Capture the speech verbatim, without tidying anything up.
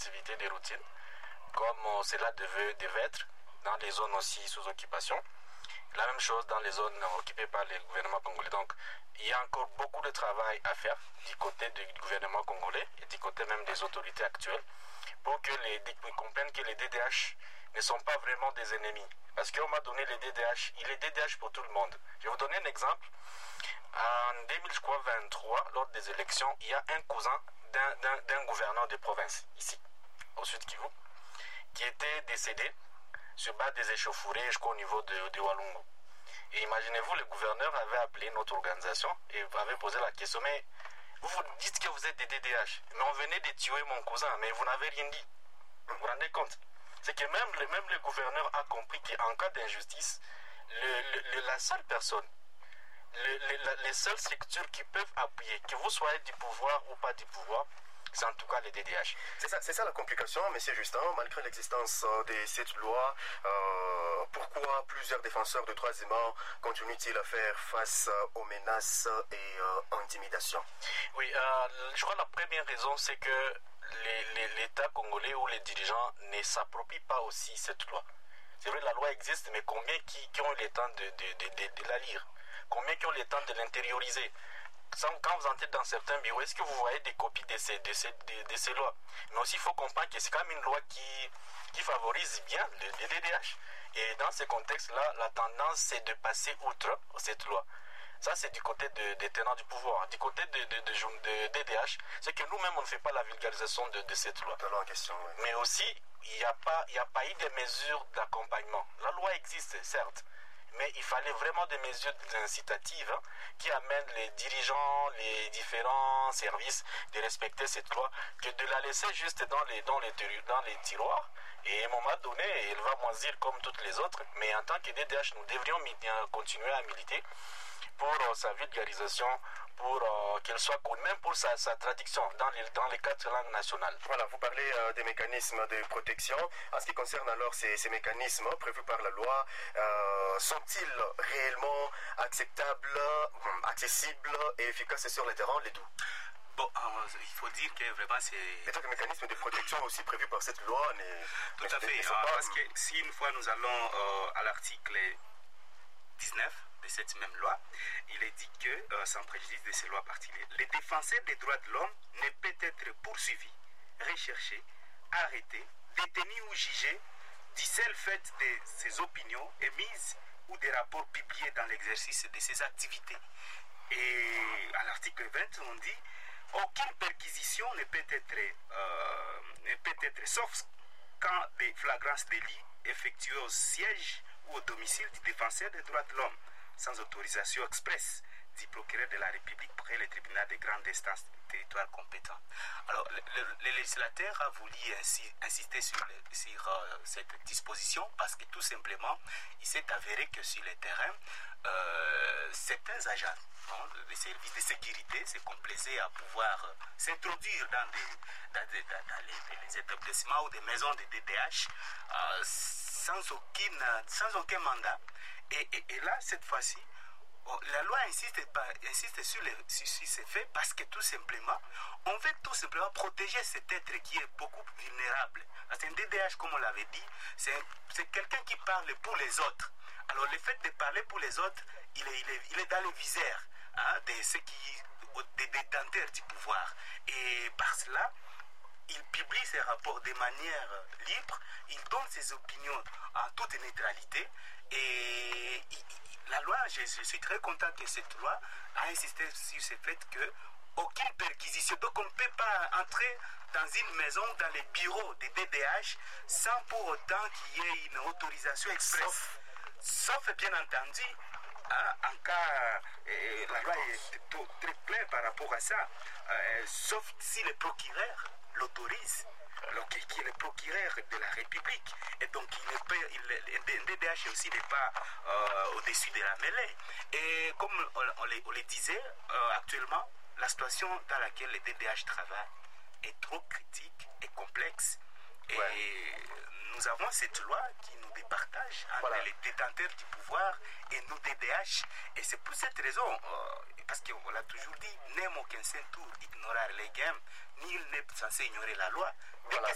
activités de routine, comme euh, cela devait, devait être dans les zones aussi sous occupation. La même chose dans les zones occupées par le gouvernement congolais. Donc, il y a encore beaucoup de travail à faire du côté du gouvernement congolais et du côté même des autorités actuelles pour que les qu'ils comprennent que les D D H ne sont pas vraiment des ennemis. Parce qu'on m'a donné les D D H, il est D D H pour tout le monde. Je vais vous donner un exemple. En deux mille vingt-trois, lors des élections, il y a un cousin d'un, d'un, d'un gouverneur de province, ici, au sud Kivu, qui était décédé sur bas des échauffourées jusqu'au niveau de, de Walungu. Et imaginez-vous, le gouverneur avait appelé notre organisation et avait posé la question, mais vous vous dites que vous êtes des D D H, mais on venait de tuer mon cousin, mais vous n'avez rien dit. Vous vous rendez compte? C'est que même le, même le gouverneur a compris qu'en cas d'injustice, le, le, la seule personne, le, le, la, les seules structures qui peuvent appuyer, que vous soyez du pouvoir ou pas du pouvoir, c'est en tout cas les D D H. C'est ça, c'est ça la complication, M. Justin. Malgré l'existence de cette loi, euh, pourquoi plusieurs défenseurs de droits humains continuent-ils à faire face aux menaces et euh, intimidations? Oui, euh, je crois que la première raison, c'est que les, les, l'État congolais ou les dirigeants ne s'approprient pas aussi cette loi. C'est vrai, la loi existe, mais combien qui, qui ont eu le temps de, de, de, de, de la lire? Combien qui ont le temps de l'intérioriser? Quand vous entrez dans certains bureaux, est-ce que vous voyez des copies de ces, de ces, de, de ces lois? Mais aussi, il faut comprendre que c'est quand même une loi qui, qui favorise bien les D D H. Et dans ce contexte-là, la tendance, c'est de passer outre cette loi. Ça, c'est du côté de, des tenants du pouvoir. Du côté de, de, de, de D D H, c'est que nous-mêmes, on ne fait pas la vulgarisation de, de cette loi. De la question, oui. Mais aussi, il n'y a pas, il n'y a pas eu de mesures d'accompagnement. La loi existe, certes. Mais il fallait vraiment des mesures incitatives hein, qui amènent les dirigeants, les différents services de respecter cette loi, que de la laisser juste dans les, dans les, dans les tiroirs. Et à un moment donné, elle va moisir comme toutes les autres. Mais en tant que D D H, nous devrions continuer à militer pour euh, sa vulgarisation, pour euh, qu'elle soit connue, même pour sa, sa traduction dans les, dans les quatre langues nationales. Voilà, vous parlez euh, des mécanismes de protection. En ce qui concerne alors ces, ces mécanismes prévus par la loi, euh, sont-ils réellement acceptables, accessibles et efficaces sur le terrain, les deux? Bon, euh, il faut dire que vraiment c'est... Et donc, les mécanismes de protection aussi prévus par cette loi n'est... Tout à fait, euh, pas... parce que si une fois nous allons euh, à l'article dix-neuf de cette même loi, il est dit que, euh, sans préjudice de ces lois particulières, les défenseurs des droits de l'homme ne peut être poursuivis, recherchés, arrêtés, détenus ou jugés du seul fait de ses opinions émises ou des rapports publiés dans l'exercice de ses activités. Et à l'article vingt, on dit aucune perquisition ne peut être, euh, ne peut être sauf quand des flagrances délits effectués au siège ou au domicile du défenseur des droits de l'homme, sans autorisation expresse du procureur de la République près le tribunal de grande instance du territoire compétent. Alors, le, le, le législateur a voulu ainsi, insister sur, le, sur euh, cette disposition parce que tout simplement, il s'est avéré que sur le terrain, euh, certains agents non, des services de sécurité se complaisaient à pouvoir euh, s'introduire dans, des, dans, des, dans, dans les, les établissements ou des maisons de D D H euh, sans, aucune, sans aucun mandat. Et, et, et là, cette fois-ci, la loi insiste, pas, insiste sur, les, sur, sur ces faits parce que tout simplement, on veut tout simplement protéger cet être qui est beaucoup vulnérable. Parce qu'un D D H, comme on l'avait dit, c'est, c'est quelqu'un qui parle pour les autres. Alors le fait de parler pour les autres, il est, il est, il est dans le viseur hein, de ceux qui, des détenteurs du pouvoir. Et par cela, il publie ses rapports de manière libre, il donne ses opinions en toute neutralité et il, la loi, je, je suis très content que cette loi a insisté sur ce fait que aucune perquisition, donc on ne peut pas entrer dans une maison, dans les bureaux des D D H sans pour autant qu'il y ait une autorisation express. Sauf, sauf bien entendu, hein, en cas, euh, la loi est très claire par rapport à ça, euh, sauf si le procureur l'autorise. Alors, qui est le procureur de la République. Et donc, il ne peut, il, le D D H aussi n'est pas euh, au-dessus de la mêlée. Et comme on, on, le, on le disait, euh, actuellement, la situation dans laquelle le D D H travaille est trop critique et complexe. Et ouais. Nous avons cette loi qui nous départage entre voilà. les détenteurs du pouvoir et nous D D H. Et c'est pour cette raison, euh, parce qu'on l'a toujours dit, n'aime aucun seul tour ignorer les games, nul n'est censé ignorer la loi. Voilà.